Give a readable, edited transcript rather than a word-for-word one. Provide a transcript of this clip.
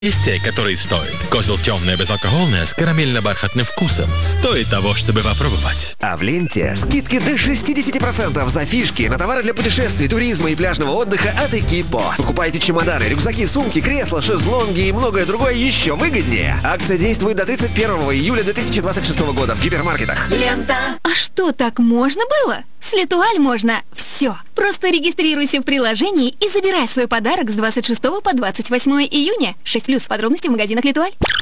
Есть те, которые стоят. Козел темное безалкогольное с карамельно-бархатным вкусом. Стоит того, чтобы попробовать. А в ленте скидки до 60% за фишки на товары для путешествий, туризма и пляжного отдыха от Экипо. Покупайте чемоданы, рюкзаки, сумки, кресла, шезлонги и многое другое еще выгоднее. Акция действует до 31 июля 2026 года в гипермаркетах. Лента. А что, так можно было? С Летуаль можно все. Просто регистрируйся в приложении и забирай свой подарок с 26 по 28 июня. 6+, подробности в магазинах Летуаль.